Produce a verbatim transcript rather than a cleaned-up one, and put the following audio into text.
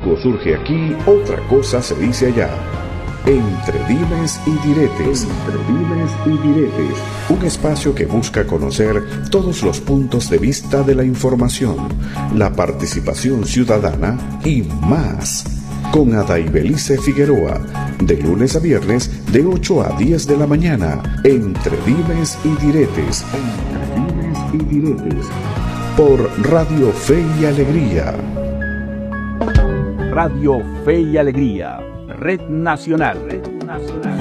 Algo surge aquí, otra cosa se dice allá. Entre dimes y diretes. Entre dimes y diretes. Un espacio que busca conocer todos los puntos de vista de la información, la participación ciudadana y más. Con Adaibelice Figueroa, de lunes a viernes, de ocho a diez de la mañana. Entre dimes y diretes. Entre dimes y diretes. Por Radio Fe y Alegría. Radio Fe y Alegría. Red Nacional. Red Nacional.